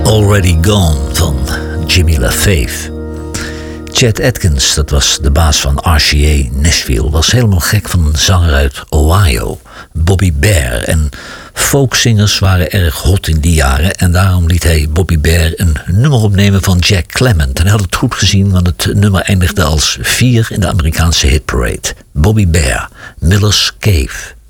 Already Gone van Jimmy LaFave. Chet Atkins, dat was de baas van RCA Nashville, was helemaal gek van een zanger uit Ohio, Bobby Bare. En folkzingers waren erg hot in die jaren en daarom liet hij Bobby Bare een nummer opnemen van Jack Clement. En hij had het goed gezien, want het nummer eindigde als 4 in de Amerikaanse hitparade. Bobby Bare, Miller's Cave.